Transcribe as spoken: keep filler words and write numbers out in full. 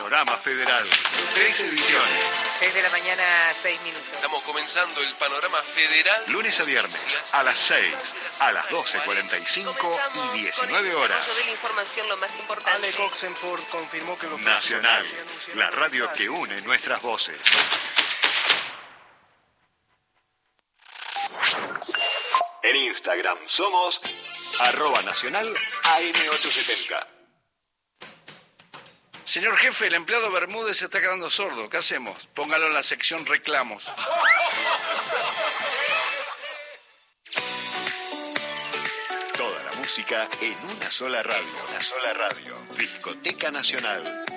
Panorama Federal. Tres ediciones. seis de la mañana, seis minutos. Estamos comenzando el Panorama Federal. Lunes a viernes, a las seis, a las doce cuarenta y cinco y diecinueve horas. De la información, lo más importante. Ale Oxenford confirmó que los Nacional, la radio que une nuestras voces. En Instagram somos arroba nacional A M ochocientos setenta. Señor jefe, el empleado Bermúdez se está quedando sordo. ¿Qué hacemos? Póngalo en la sección reclamos. Toda la música en una sola radio. Una sola radio. Discoteca Nacional.